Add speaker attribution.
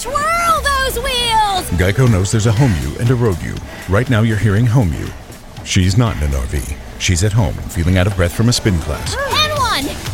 Speaker 1: Twirl those wheels!
Speaker 2: Geico knows there's a home you and a road you. Right now you're hearing home you. She's not in an RV. She's at home, feeling out of breath from a spin class.
Speaker 1: And one!